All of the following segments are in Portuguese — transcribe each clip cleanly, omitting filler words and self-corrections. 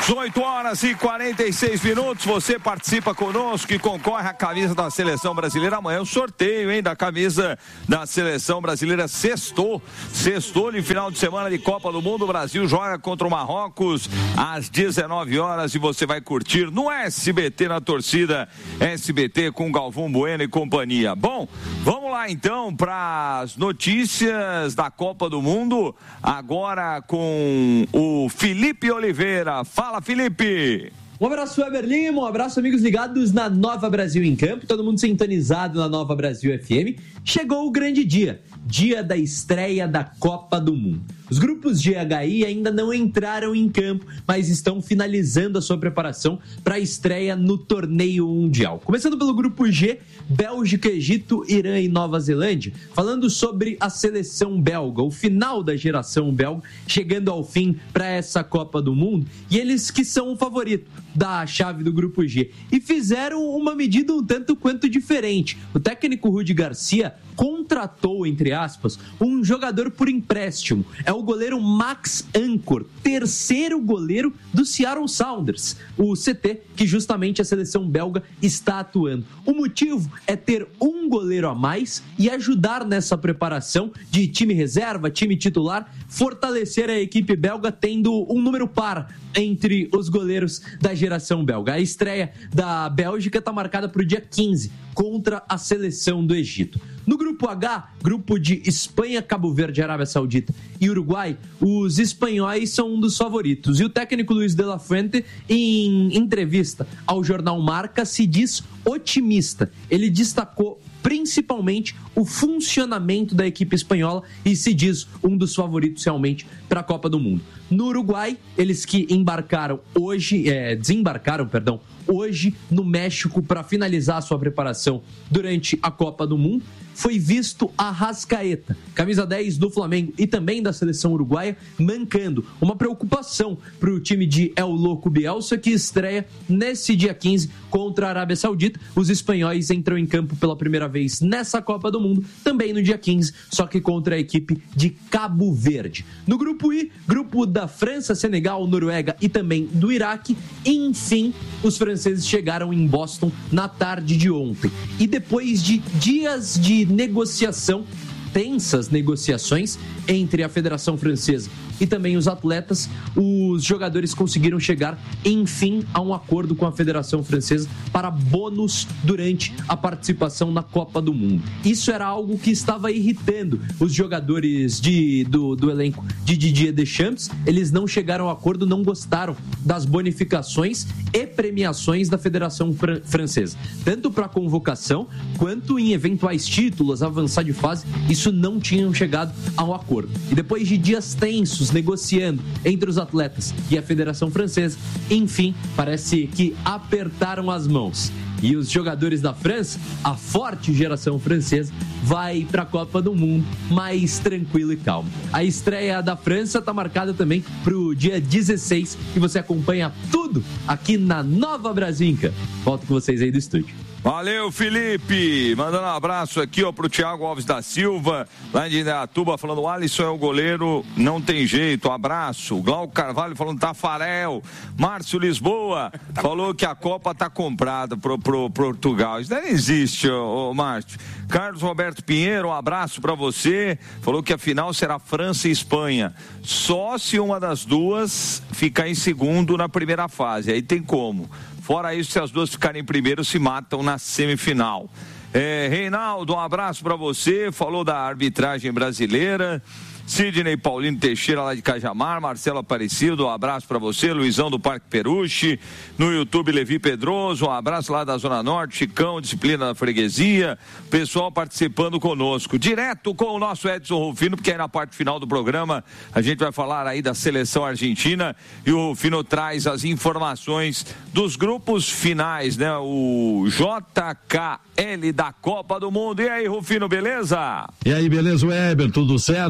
18 horas e 46 minutos, você participa conosco e concorre à camisa da Seleção Brasileira. Amanhã é o sorteio, hein, da camisa da Seleção Brasileira. Sextou de final de semana de Copa do Mundo. O Brasil joga contra o Marrocos às 19 horas e você vai curtir no SBT, na torcida SBT, com Galvão Bueno e companhia. Bom, vamos lá então para as notícias da Copa do Mundo, agora com o Felipe Oliveira. Fala, Felipe! Um abraço, Weber Lima, um abraço, amigos ligados na Nova Brasil em Campo, todo mundo sintonizado na Nova Brasil FM. Chegou o grande dia da estreia da Copa do Mundo. Os grupos G e HI ainda não entraram em campo, mas estão finalizando a sua preparação para a estreia no torneio mundial. Começando pelo grupo G, Bélgica, Egito, Irã e Nova Zelândia, falando sobre a seleção belga, o final da geração belga, chegando ao fim para essa Copa do Mundo, e eles que são o favorito da chave do grupo G, e fizeram uma medida um tanto quanto diferente. O técnico Rudi Garcia contratou, entre aspas, um jogador por empréstimo. É o goleiro Max Ancor, terceiro goleiro do Seattle Sounders, o CT que justamente a seleção belga está atuando. O motivo é ter um goleiro a mais e ajudar nessa preparação de time reserva, time titular, fortalecer a equipe belga tendo um número par entre os goleiros da geração belga. A estreia da Bélgica está marcada para o dia 15 contra a seleção do Egito. No grupo H, grupo de Espanha, Cabo Verde, Arábia Saudita e Uruguai, os espanhóis são um dos favoritos. E o técnico Luis de la Fuente, em entrevista ao jornal Marca, se diz otimista. Ele destacou principalmente o funcionamento da equipe espanhola e se diz um dos favoritos realmente para a Copa do Mundo. No Uruguai, eles que desembarcaram hoje no México para finalizar a sua preparação durante a Copa do Mundo, foi visto Arrascaeta, camisa 10 do Flamengo e também da seleção uruguaia, mancando. Uma preocupação para o time de El Loco Bielsa, que estreia nesse dia 15 contra a Arábia Saudita. Os espanhóis entram em campo pela primeira vez nessa Copa do Mundo, também no dia 15, só que contra a equipe de Cabo Verde. No grupo I, grupo da França, Senegal, Noruega e também do Iraque, enfim, os franceses chegaram em Boston na tarde de ontem. E depois de dias de negociação, tensas negociações entre a Federação Francesa e também os atletas, os jogadores conseguiram chegar, enfim, a um acordo com a Federação Francesa para bônus durante a participação na Copa do Mundo. Isso era algo que estava irritando os jogadores do elenco de Didier Deschamps. Eles não chegaram a acordo, não gostaram das bonificações e premiações da Federação Francesa. Tanto para a convocação, quanto em eventuais títulos, avançar de fase, isso não tinham chegado a um acordo. E depois de dias tensos, negociando entre os atletas e a Federação Francesa, enfim, parece que apertaram as mãos. E os jogadores da França, a forte geração francesa, vai para a Copa do Mundo mais tranquilo e calmo. A estreia da França está marcada também para o dia 16 e você acompanha tudo aqui na Nova Brasinca. Volto com vocês aí do estúdio. Valeu, Felipe. Mandando um abraço aqui, ó, pro Thiago Alves da Silva, lá de Indaiatuba, falando: o Alisson é o goleiro, não tem jeito. Abraço. O Glauco Carvalho falando: Tafarel. Márcio Lisboa falou que a Copa tá comprada pro Portugal. Isso não existe, ô Márcio. Carlos Roberto Pinheiro, um abraço pra você. Falou que a final será França e Espanha. Só se uma das duas ficar em segundo na primeira fase. Aí tem como. Fora isso, se as duas ficarem em primeiro, se matam na semifinal. Reinaldo, um abraço para você. Falou da arbitragem brasileira. Sidney Paulino Teixeira, lá de Cajamar. Marcelo Aparecido, um abraço para você. Luizão do Parque Peruche. No YouTube, Levi Pedroso, um abraço lá da Zona Norte. Chicão, Disciplina da Freguesia. Pessoal participando conosco. Direto com o nosso Edson Rufino, porque aí na parte final do programa a gente vai falar aí da seleção argentina e o Rufino traz as informações dos grupos finais, né? O JKL da Copa do Mundo. E aí, Rufino, beleza? E aí, beleza, Weber? Tudo certo?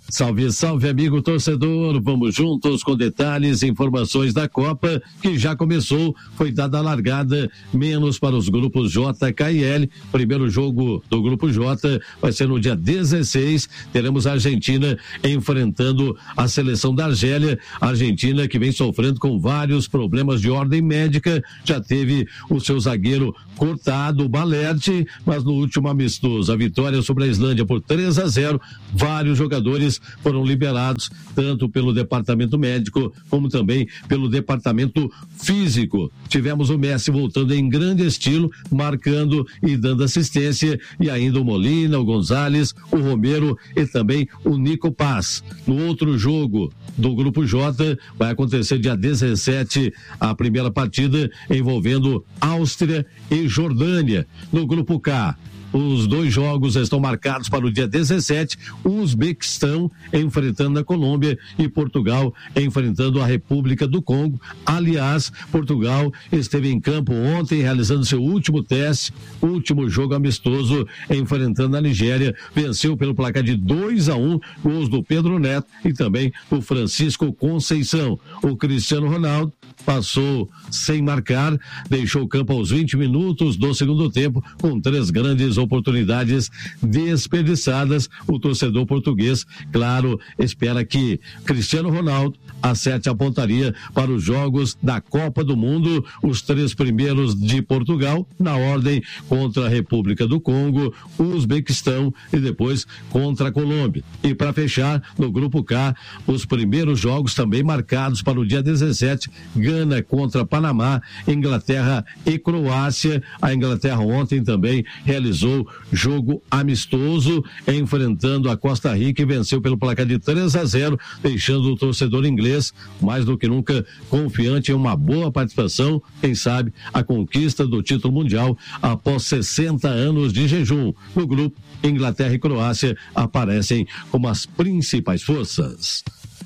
Salve, salve, amigo torcedor. Vamos juntos com detalhes e informações da Copa, que já começou. Foi dada a largada, menos para os grupos J, K e L. Primeiro jogo do grupo J vai ser no dia 16. Teremos a Argentina enfrentando a seleção da Argélia. A Argentina que vem sofrendo com vários problemas de ordem médica. Já teve o seu zagueiro cortado, o Balerte, mas no último amistoso, a vitória sobre a Islândia por 3-0, vários jogadores foram liberados, tanto pelo departamento médico, como também pelo departamento físico. Tivemos o Messi voltando em grande estilo, marcando e dando assistência, e ainda o Molina, o Gonzalez, o Romero e também o Nico Paz. No outro jogo do Grupo J, vai acontecer dia 17, a primeira partida envolvendo Áustria e Jordânia. No Grupo K, os dois jogos estão marcados para o dia 17, o Uzbequistão enfrentando a Colômbia e Portugal enfrentando a República do Congo. Aliás, Portugal esteve em campo ontem realizando seu último teste, último jogo amistoso enfrentando a Nigéria, venceu pelo placar de 2-1, gols do Pedro Neto e também do Francisco Conceição. O Cristiano Ronaldo passou sem marcar, deixou o campo aos 20 minutos do segundo tempo com 3 grandes oportunidades desperdiçadas. O torcedor português, claro, espera que Cristiano Ronaldo acerte a pontaria para os jogos da Copa do Mundo, os 3 primeiros de Portugal, na ordem contra a República do Congo, o Uzbequistão e depois contra a Colômbia. E para fechar, no Grupo K, os primeiros jogos também marcados para o dia 17, Gana contra Panamá, Inglaterra e Croácia. A Inglaterra ontem também realizou jogo amistoso, enfrentando a Costa Rica e venceu pelo placar de 3-0, deixando o torcedor inglês mais do que nunca confiante em uma boa participação, quem sabe a conquista do título mundial após 60 anos de jejum. No grupo, Inglaterra e Croácia aparecem como as principais forças.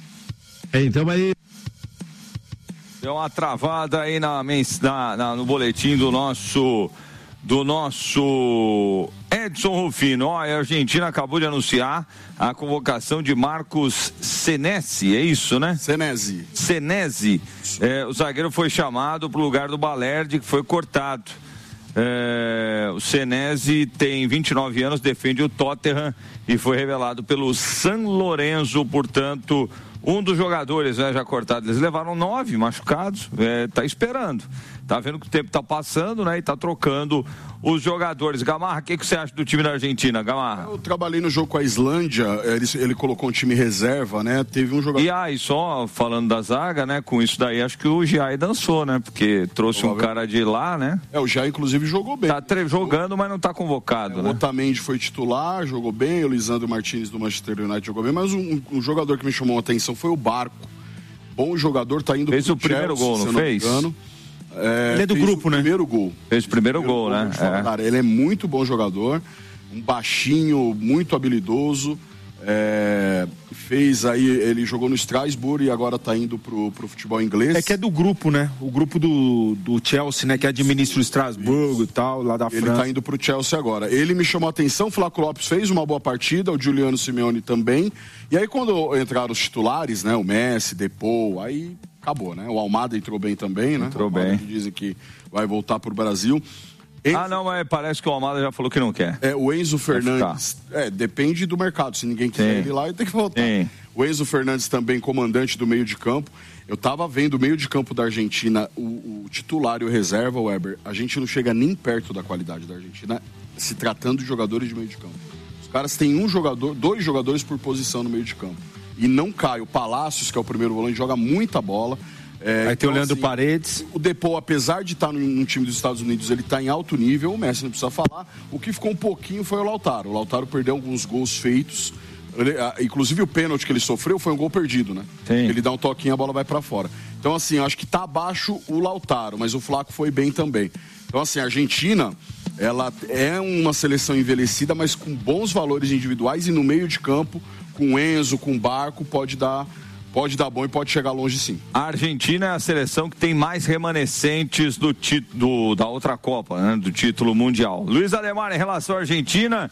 Então aí deu uma travada aí no boletim do nosso Edson Rufino. Ó, a Argentina acabou de anunciar a convocação de Marcos Senesi, é isso, né? Senesi. O zagueiro foi chamado para o lugar do Balerdi, que foi cortado. O Senesi tem 29 anos, defende o Tottenham e foi revelado pelo San Lorenzo, portanto, um dos jogadores, né, já cortado. Eles levaram 9 machucados, tá esperando. Tá vendo que o tempo tá passando, né? E tá trocando os jogadores. Gamarra, o que você acha do time da Argentina, Gamarra? Eu trabalhei no jogo com a Islândia, ele colocou um time reserva, né? Teve um jogador... E só falando da zaga, né? Com isso daí, acho que o Giai dançou, né? Porque trouxe um cara de lá, né? O Giai, inclusive, jogou bem. Tá jogando, mas não tá convocado, né? O Otamendi foi titular, jogou bem. O Lisandro Martinez do Manchester United jogou bem. Mas um jogador que me chamou a atenção foi o Barco. Bom jogador, tá indo fez o primeiro gol, não fez? Ele é do grupo, né? Fez o primeiro gol, né? Cara, ele é muito bom jogador, um baixinho, muito habilidoso. Ele jogou no Strasbourg e agora tá indo pro futebol inglês. Que é do grupo, né? O grupo do Chelsea, né? Que administra o Strasbourg e tal, lá da França. Ele tá indo pro Chelsea agora. Ele me chamou a atenção, o Flaco Lopes fez uma boa partida, o Giuliano Simeone também. E aí quando entraram os titulares, né? O Messi, Depou, aí acabou, né? O Almada entrou bem também, né? Entrou bem. Dizem que vai voltar pro Brasil. Não, mas parece que o Almada já falou que não quer. O Enzo Fernandes, depende do mercado. Se ninguém quiser ir lá, ele tem que voltar. O Enzo Fernandes também, comandante do meio de campo. Eu tava vendo o meio de campo da Argentina, o titular e o reserva, Weber. A gente não chega nem perto da qualidade da Argentina, se tratando de jogadores de meio de campo. Os caras têm 2 jogadores por posição no meio de campo. E não cai. O Palácios, que é o primeiro volante, joga muita bola. Aí tem o Leandro Paredes. O Depou, apesar de estar num time dos Estados Unidos, ele está em alto nível. O Messi não precisa falar. O que ficou um pouquinho foi o Lautaro. O Lautaro perdeu alguns gols feitos. Inclusive o pênalti que ele sofreu foi um gol perdido, né? Sim. Ele dá um toquinho e a bola vai para fora. Então, assim, acho que tá abaixo o Lautaro, mas o Flaco foi bem também. Então, assim, a Argentina, ela é uma seleção envelhecida, mas com bons valores individuais e no meio de campo, com Enzo, com Barco, pode dar bom e pode chegar longe, sim. A Argentina é a seleção que tem mais remanescentes da outra Copa, né? Do título mundial. Luiz Ademar, em relação à Argentina,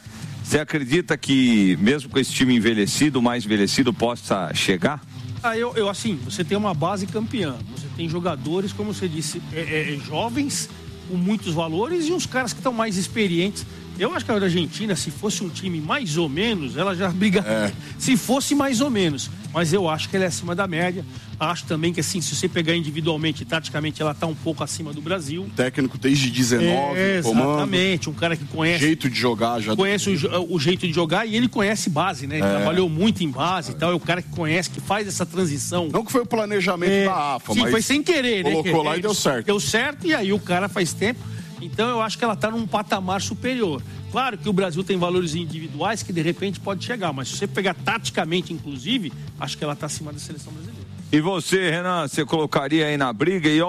Você acredita que, mesmo com esse time envelhecido, mais envelhecido, possa chegar? Eu assim, você tem uma base campeã, você tem jogadores, como você disse, jovens, com muitos valores, e uns caras que estão mais experientes. Eu acho que a Argentina, se fosse um time mais ou menos, ela já brigaria. Se fosse mais ou menos. Mas eu acho que ela é acima da média. Acho também que, assim, se você pegar individualmente, taticamente, ela está um pouco acima do Brasil. Um técnico desde 19, exatamente, um cara que conhece... O jeito de jogar. Conhece o jeito de jogar e ele conhece base, né? Ele trabalhou muito em base e tal. É o cara que conhece, que faz essa transição. Não que foi o planejamento da AFA, mas... Sim, foi sem querer, né? Colocou lá e deu certo. Deu certo e aí o cara faz tempo. Então eu acho que ela está num patamar superior. Claro que o Brasil tem valores individuais que de repente pode chegar, mas se você pegar taticamente, inclusive, acho que ela está acima da seleção brasileira. E você, Renan, você colocaria aí na briga e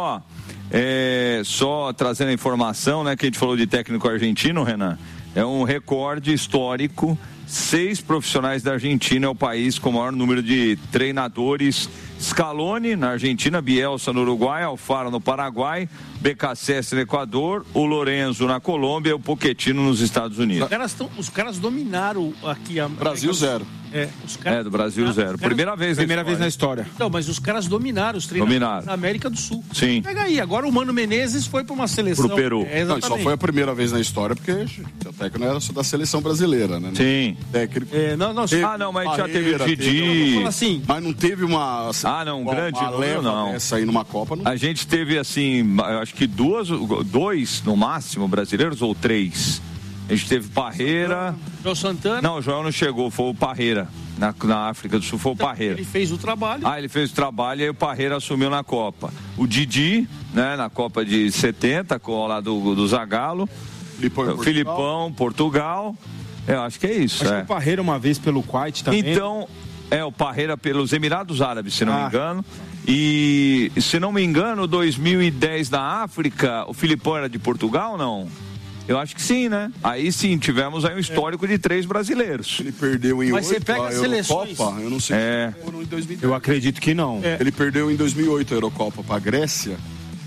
só trazendo a informação, né, que a gente falou de técnico argentino, Renan, é um recorde histórico. 6 profissionais da Argentina é o país com o maior número de treinadores. Scaloni na Argentina, Bielsa no Uruguai, Alfaro no Paraguai, BKSS no Equador, o Lorenzo na Colômbia e o Pochettino nos Estados Unidos. Os caras dominaram aqui a Brasil 0. Do Brasil 0. Primeira vez na história. Então, mas os caras dominaram os treinadores na América do Sul. Sim. Pega aí, agora o Mano Menezes foi para uma seleção. Pro Peru. Não, só foi a primeira vez na história porque o técnico não era só da seleção brasileira, né? Sim. Técnico. Mas já teve o Didi. Assim, mas não teve uma... um grande número, não. Essa aí numa Copa, não. A gente teve, assim, acho que dois no máximo brasileiros ou 3. A gente teve Parreira. João Santana? Não, o João não chegou, foi o Parreira. Na África do Sul foi o Parreira. Ele fez o trabalho. Ele fez o trabalho e aí o Parreira assumiu na Copa. O Didi, né, na Copa de 70, com lá do Zagallo. Filipão, Portugal. Eu acho que é isso. Acho que o Parreira uma vez pelo Kuwait também. Então, o Parreira pelos Emirados Árabes, se não me engano. E, se não me engano, 2010 na África, o Filipão era de Portugal ou não? Eu acho que sim, né? Aí sim, tivemos aí um histórico de 3 brasileiros. Ele perdeu em 2008 a Eurocopa, eu não sei se foram em 2010. Eu acredito que não. Ele perdeu em 2008 a Eurocopa para a Grécia.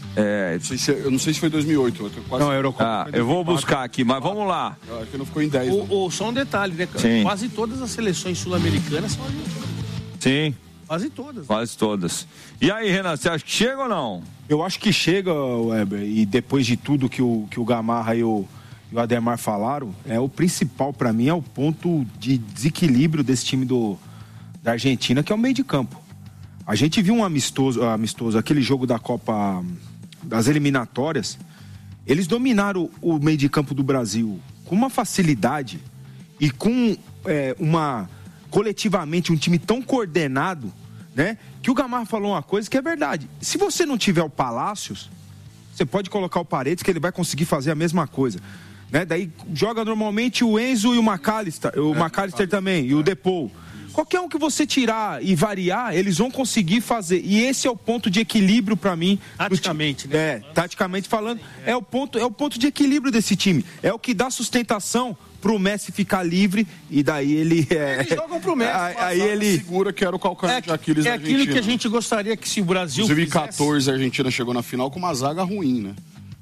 Eu não sei se foi 2008. Não, a Eurocopa. Eu vou buscar aqui, mas vamos lá. Eu acho que não ficou em 10. Só um detalhe, né? Sim. Quase todas as seleções sul-americanas são argentinas. Sim. Quase todas. Quase todas. E aí, Renan, você acha que chega ou não? Eu acho que chega, Weber, e depois de tudo que o Gamarra e o Ademar falaram, o principal para mim é o ponto de desequilíbrio desse time da Argentina, que é o meio de campo. A gente viu um amistoso, aquele jogo da Copa das eliminatórias, eles dominaram o meio de campo do Brasil com uma facilidade e com coletivamente um time tão coordenado, né? Que o Gamarra falou uma coisa que é verdade. Se você não tiver o Palácios, você pode colocar o Paredes que ele vai conseguir fazer a mesma coisa, né? Daí joga normalmente o Enzo e o McAllister, também, e o Depou. Qualquer um que você tirar e variar, eles vão conseguir fazer. E esse é o ponto de equilíbrio para mim. Taticamente, né? Taticamente falando, é o ponto de equilíbrio desse time. É o que dá sustentação pro Messi ficar livre e daí ele eles jogam pro Messi. Aí ele segura que era o calcanhar de Aquiles da Argentina. É aquilo que a gente gostaria que se o Brasil fizesse. 2014 a Argentina chegou na final com uma zaga ruim, né?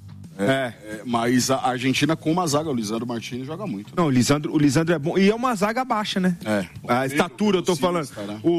Mas a Argentina com uma zaga, o Lisandro Martínez joga muito. Né? Não, o Lisandro é bom. E é uma zaga baixa, né? A estatura, eu tô falando.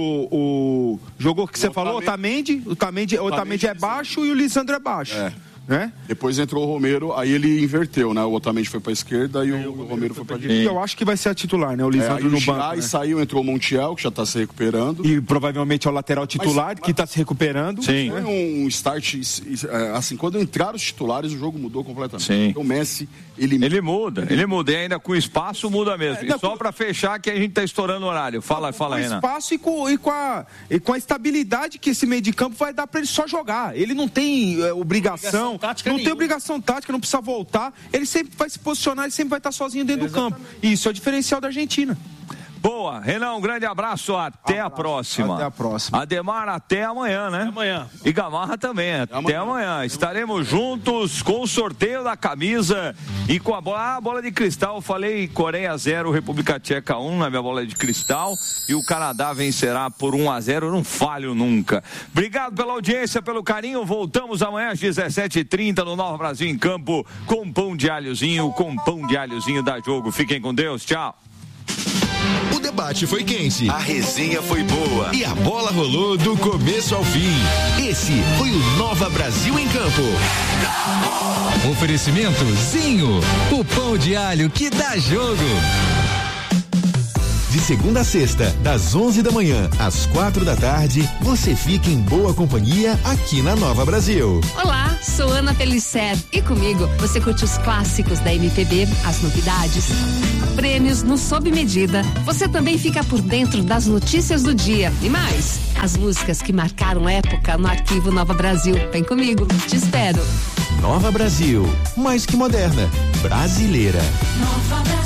O jogo que você falou, o Otamendi é baixo e o Lisandro é baixo. Né? Depois entrou o Romero, aí ele inverteu, né? O Otamendi foi pra esquerda e o Romero foi pra direita. Eu acho que vai ser a titular, né? O Lisandro no banco. Aí saiu, entrou o Montiel, que já tá se recuperando. E provavelmente é o lateral titular, que tá se recuperando. Sim. Foi um start, assim, quando entraram os titulares, o jogo mudou completamente. Sim. Então o Messi, ele muda. E ainda com espaço muda mesmo. E só pra fechar que a gente tá estourando o horário. Fala, Renan. Com espaço e com a estabilidade que esse meio de campo vai dar pra ele só jogar. Ele não tem obrigação. Não tem obrigação tática, não precisa voltar. Ele sempre vai se posicionar, ele sempre vai estar sozinho dentro do campo. E isso é o diferencial da Argentina. Boa, Renan, um grande abraço, até a próxima. Até a próxima. Ademar, até amanhã, né? Até amanhã. E Gamarra também, até amanhã. Estaremos juntos com o sorteio da camisa e com a bola de cristal. Eu falei Coreia 0, República Tcheca 1 na minha bola de cristal e o Canadá vencerá por 1-0, eu não falho nunca. Obrigado pela audiência, pelo carinho, voltamos amanhã às 17h30 no Nova Brasil em Campo com pão de alhozinho da Jogo. Fiquem com Deus, tchau. debate foi quente. A resenha foi boa. E a bola rolou do começo ao fim. Esse foi o Nova Brasil em Campo. Oferecimento Zinho, o pão de alho que dá jogo. De segunda a sexta, das 11 da manhã às 4 da tarde, você fica em boa companhia aqui na Nova Brasil. Olá, sou Ana Pellicer e comigo você curte os clássicos da MPB, as novidades, prêmios no Sob Medida. Você também fica por dentro das notícias do dia e mais, as músicas que marcaram época no arquivo Nova Brasil. Vem comigo, te espero. Nova Brasil, mais que moderna, brasileira. Nova Brasil.